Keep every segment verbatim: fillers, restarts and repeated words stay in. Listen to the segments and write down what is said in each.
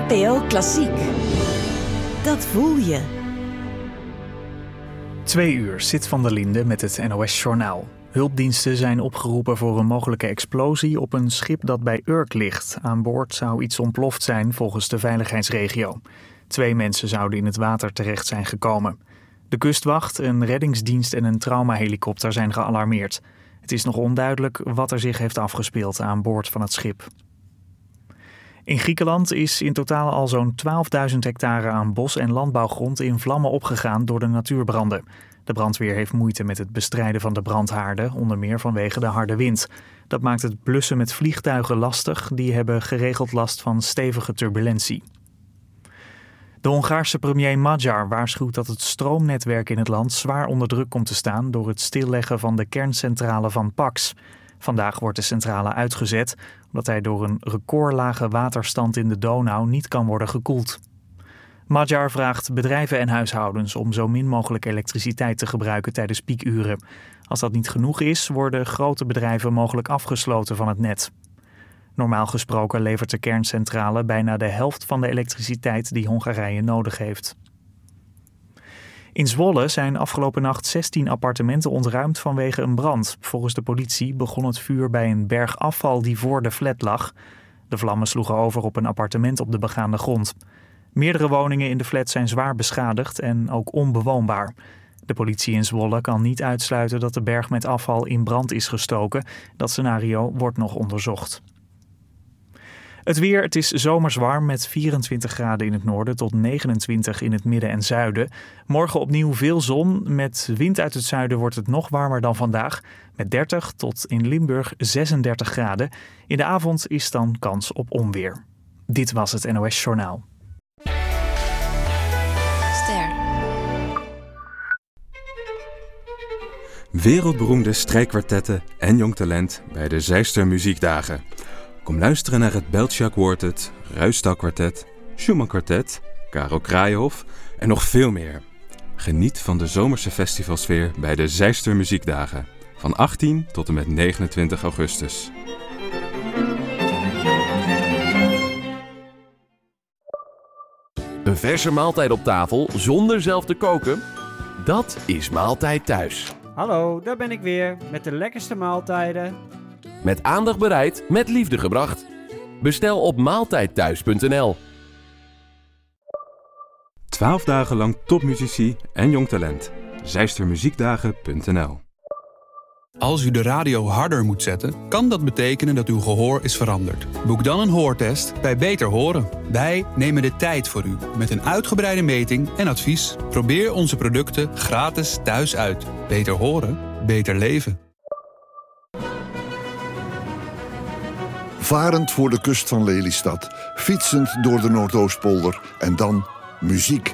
N P O Klassiek. Dat voel je. Twee uur zit Van der Linden met het N O S-journaal. Hulpdiensten zijn opgeroepen voor een mogelijke explosie op een schip dat bij Urk ligt. Aan boord zou iets ontploft zijn volgens de veiligheidsregio. Twee mensen zouden in het water terecht zijn gekomen. De kustwacht, een reddingsdienst en een traumahelikopter zijn gealarmeerd. Het is nog onduidelijk wat er zich heeft afgespeeld aan boord van het schip. In Griekenland is in totaal al zo'n twaalfduizend hectare aan bos- en landbouwgrond in vlammen opgegaan door de natuurbranden. De brandweer heeft moeite met het bestrijden van de brandhaarden, onder meer vanwege de harde wind. Dat maakt het blussen met vliegtuigen lastig, die hebben geregeld last van stevige turbulentie. De Hongaarse premier Magyar waarschuwt dat het stroomnetwerk in het land zwaar onder druk komt te staan door het stilleggen van de kerncentrale van Paks. Vandaag wordt de centrale uitgezet omdat hij door een recordlage waterstand in de Donau niet kan worden gekoeld. Magyar vraagt bedrijven en huishoudens om zo min mogelijk elektriciteit te gebruiken tijdens piekuren. Als dat niet genoeg is, worden grote bedrijven mogelijk afgesloten van het net. Normaal gesproken levert de kerncentrale bijna de helft van de elektriciteit die Hongarije nodig heeft. In Zwolle zijn afgelopen nacht zestien appartementen ontruimd vanwege een brand. Volgens de politie begon het vuur bij een berg afval die voor de flat lag. De vlammen sloegen over op een appartement op de begaande grond. Meerdere woningen in de flat zijn zwaar beschadigd en ook onbewoonbaar. De politie in Zwolle kan niet uitsluiten dat de berg met afval in brand is gestoken. Dat scenario wordt nog onderzocht. Het weer, het is zomers warm met vierentwintig graden in het noorden tot negenentwintig in het midden en zuiden. Morgen opnieuw veel zon. Met wind uit het zuiden wordt het nog warmer dan vandaag. Met dertig tot in Limburg zesendertig graden. In de avond is dan kans op onweer. Dit was het N O S-journaal. Ster. Wereldberoemde strijkkwartetten en jong talent bij de Zijster Muziekdagen. Kom luisteren naar het Beltschak Quartet, Ruisdael Kwartet, Schumann Kwartet, Karel Kraaienhof en nog veel meer. Geniet van de zomerse festivalsfeer bij de Zijster Muziekdagen van achttien tot en met negenentwintig augustus. Een verse maaltijd op tafel zonder zelf te koken? Dat is Maaltijd Thuis. Hallo, daar ben ik weer met de lekkerste maaltijden. Met aandacht bereid, met liefde gebracht. Bestel op maaltijdthuis punt n l. Twaalf dagen lang topmuzici en jong talent. Zijstermuziekdagen punt n l. Als u de radio harder moet zetten, kan dat betekenen dat uw gehoor is veranderd. Boek dan een hoortest bij Beter Horen. Wij nemen de tijd voor u met een uitgebreide meting en advies. Probeer onze producten gratis thuis uit. Beter horen, beter leven. Varend voor de kust van Lelystad, fietsend door de Noordoostpolder en dan muziek.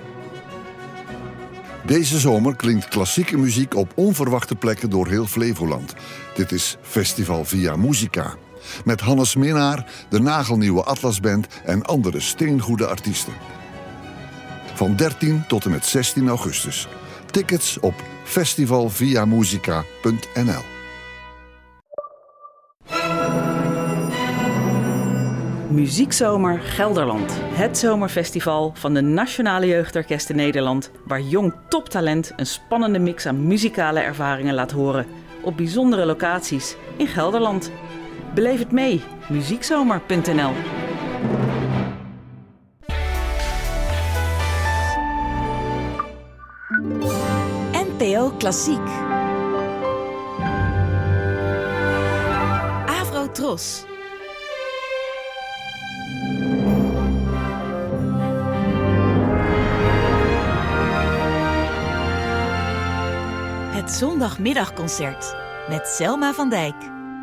Deze zomer klinkt klassieke muziek op onverwachte plekken door heel Flevoland. Dit is Festival Via Musica. Met Hannes Minnaar, de nagelnieuwe Atlasband en andere steengoede artiesten. Van dertien tot en met zestien augustus. Tickets op festival via musica punt n l. Muziekzomer Gelderland. Het zomerfestival van de Nationale Jeugdorkesten Nederland, waar jong toptalent een spannende mix aan muzikale ervaringen laat horen op bijzondere locaties in Gelderland. Beleef het mee. muziekzomer punt n l. N P O Klassiek. Avrotros. Het zondagmiddagconcert met Selma van Dijk.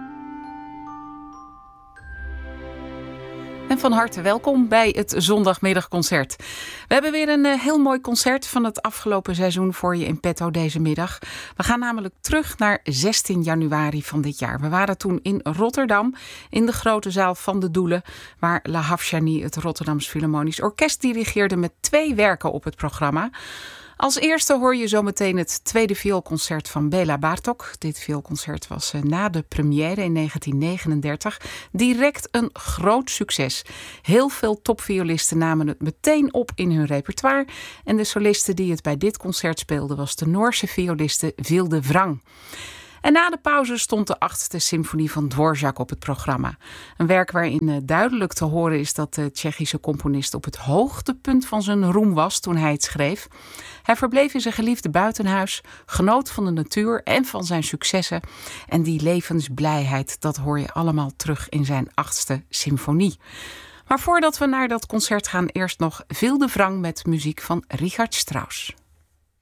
En van harte welkom bij het zondagmiddagconcert. We hebben weer een uh, heel mooi concert van het afgelopen seizoen voor je in petto deze middag. We gaan namelijk terug naar zestien januari van dit jaar. We waren toen in Rotterdam in de grote zaal van de Doelen, waar Lahavshani het Rotterdams Philharmonisch Orkest dirigeerde met twee werken op het programma. Als eerste hoor je zometeen het tweede vioolconcert van Béla Bartók. Dit vioolconcert was na de première in negentien negenendertig direct een groot succes. Heel veel topviolisten namen het meteen op in hun repertoire. En de soliste die het bij dit concert speelde was de Noorse violiste Vilde Vrang. En na de pauze stond de achtste symfonie van Dvorak op het programma. Een werk waarin duidelijk te horen is dat de Tsjechische componist op het hoogtepunt van zijn roem was toen hij het schreef. Hij verbleef in zijn geliefde buitenhuis, genoot van de natuur en van zijn successen. En die levensblijheid, dat hoor je allemaal terug in zijn achtste symfonie. Maar voordat we naar dat concert gaan, eerst nog Vilde Vrang met muziek van Richard Strauss.